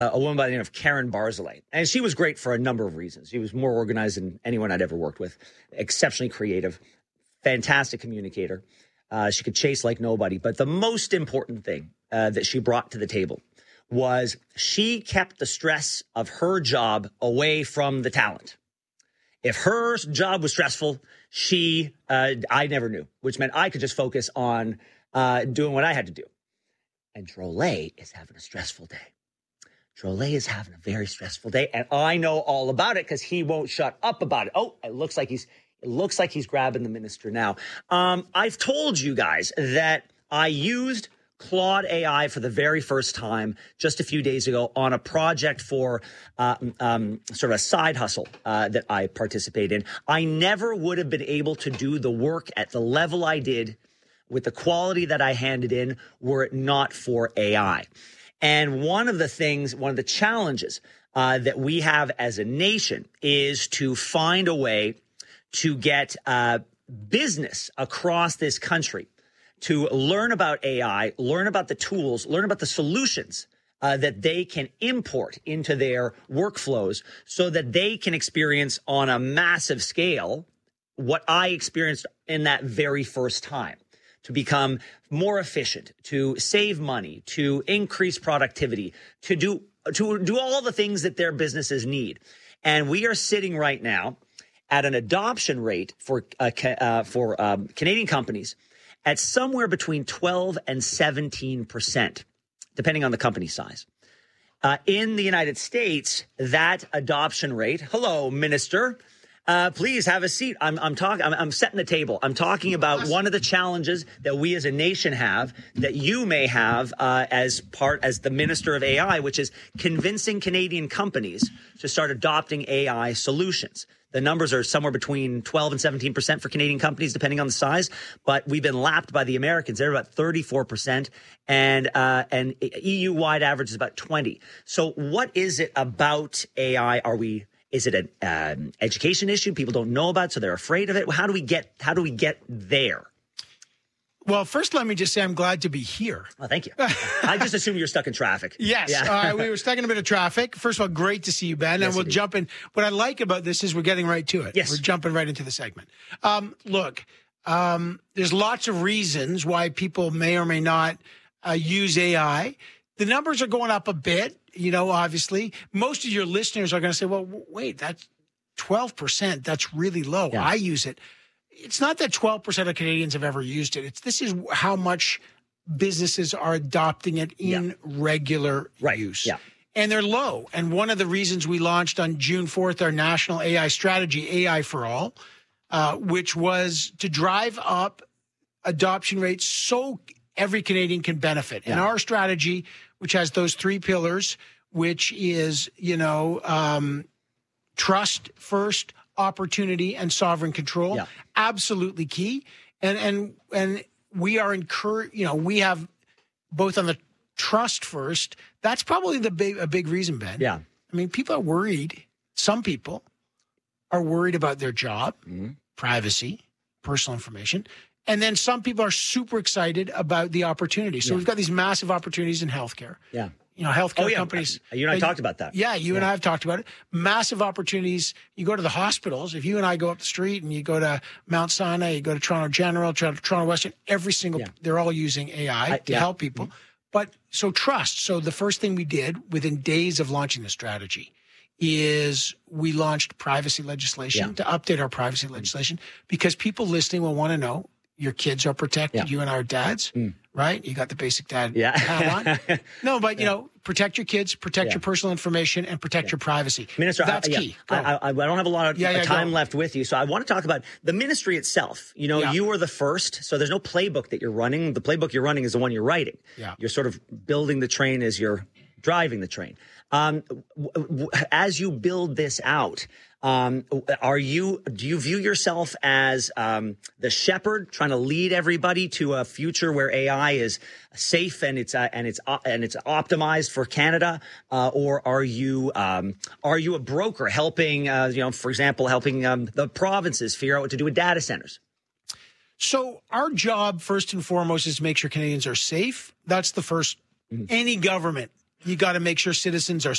a woman by the name of Karen Barzilay. And she was great for a number of reasons. She was more organized than anyone I'd ever worked with, exceptionally creative, fantastic communicator. She could chase like nobody. But the most important thing that she brought to the table was she kept the stress of her job away from the talent. If her job was stressful, I never knew, which meant I could just focus on doing what I had to do. And Drolet is having a stressful day. Drolet is having a very stressful day, and I know all about it because he won't shut up about it. Oh, it looks like he's grabbing the minister now. I've told you guys that I used Claude AI for the very first time just a few days ago on a project for sort of a side hustle that I participate in. I never would have been able to do the work at the level I did with the quality that I handed in were it not for AI. And one of the challenges that we have as a nation is to find a way to get business across this country to learn about AI, learn about the tools, learn about the solutions that they can import into their workflows so that they can experience on a massive scale what I experienced in that very first time. To become more efficient, to save money, to increase productivity, to do all the things that their businesses need. And we are sitting right now at an adoption rate for Canadian companies at somewhere between 12 and 17%, depending on the company size. In the United States, that adoption rate, hello, Minister, please have a seat. I'm setting the table. I'm talking about one of the challenges that we as a nation have, that you may have as the Minister of AI, which is convincing Canadian companies to start adopting AI solutions. The numbers are somewhere between 12 and 17% for Canadian companies, depending on the size. But we've been lapped by the Americans. They're about 34%, and EU-wide average is about 20%. So what is it about AI? Is it an education issue? People don't know about it, so they're afraid of it. How do we get there? Well, first, let me just say I'm glad to be here. Oh, thank you. I just assumed you were stuck in traffic. Yes, yeah. We were stuck in a bit of traffic. First of all, great to see you, Ben. Yes, and we'll jump in. What I like about this is we're getting right to it. Yes. We're jumping right into the segment. Look, there's lots of reasons why people may or may not use AI. The numbers are going up a bit, obviously. Most of your listeners are going to say, well, wait, that's 12%. That's really low. Yeah. I use it. It's not that 12% of Canadians have ever used it. This is how much businesses are adopting it in regular use. Yeah. And they're low. And one of the reasons we launched on June 4th our national AI strategy, AI for All, which was to drive up adoption rates so every Canadian can benefit. Yeah. And our strategy, which has those three pillars, which is, trust first, opportunity, and sovereign control, absolutely key. And we are we have both on the trust first. That's probably a big reason, Ben. Yeah. I mean, people are worried. Some people are worried about their job, privacy, personal information. And then some people are super excited about the opportunity. So we've got these massive opportunities in healthcare. Yeah. Healthcare companies. You and I talked about that. Yeah, you and I have talked about it. Massive opportunities. You go to the hospitals. If you and I go up the street and you go to Mount Sinai, you go to Toronto General, Toronto Western, they're all using AI to help people. But so trust. So the first thing we did within days of launching the strategy is we launched privacy legislation to update our privacy legislation because people listening will want to know your kids are protected. You and I are dads, right? You got the basic dad hat on. No, but, protect your kids, protect your personal information, and protect your privacy. Minister, that's key. I don't have a lot of time left with you, so I want to talk about the ministry itself. You were the first, so there's no playbook that you're running. The playbook you're running is the one you're writing. Yeah. You're sort of building the train as you're driving the train. As you build this out, do you view yourself as the shepherd trying to lead everybody to a future where AI is safe and it's optimized for Canada, or are you a broker helping for example helping the provinces figure out what to do with data centers? So our job first and foremost is to make sure Canadians are safe. That's the first. Any government you got to make sure citizens are